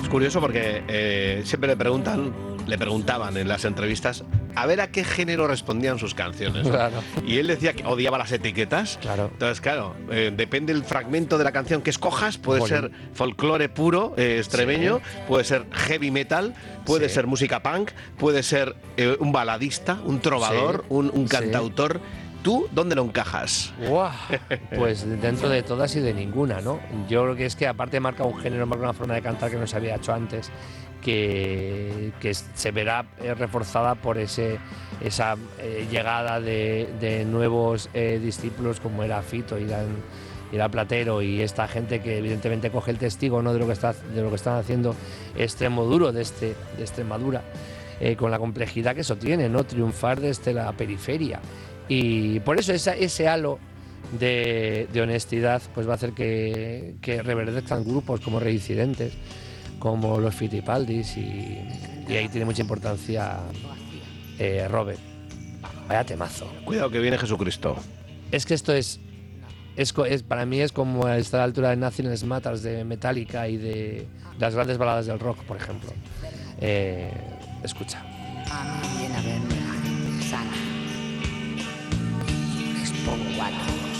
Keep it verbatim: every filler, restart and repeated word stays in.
Es curioso porque eh, siempre le preguntan, le preguntaban en las entrevistas a ver a qué género respondían sus canciones, ¿no? Claro. Y él decía que odiaba las etiquetas. Claro. Entonces, claro, eh, depende del fragmento de la canción que escojas, puede Jolín. ser folclore puro, eh, extremeño, Sí. puede ser heavy metal, puede Sí. ser música punk, puede ser eh, un baladista, un trovador, Sí. un, un Sí. cantautor. ¿Tú dónde lo encajas? ¡Guau! Pues dentro de todas y de ninguna, ¿no? Yo creo que es que aparte marca un género, marca una forma de cantar que no se había hecho antes, que, que se verá eh, reforzada por ese esa eh, llegada de, de nuevos eh, discípulos como era Fito, Irán, Irán Platero y esta gente que evidentemente coge el testigo, ¿no?, de lo que está de lo que están haciendo Extremoduro, de este de Extremadura, eh, con la complejidad que eso tiene, ¿no? Triunfar desde la periferia. Y por eso esa, ese halo de, de honestidad pues va a hacer que, que reverdezcan grupos como Reincidentes, como los Fitipaldis, y, y ahí tiene mucha importancia eh, Robert. Vaya temazo. Cuidado que viene Jesucristo. Es que esto es, es, es para mí es como estar a la altura de Nothing Matters de Metallica y de las grandes baladas del rock, por ejemplo. Eh, escucha. A mí viene a verme la gente sana. Es poco guato.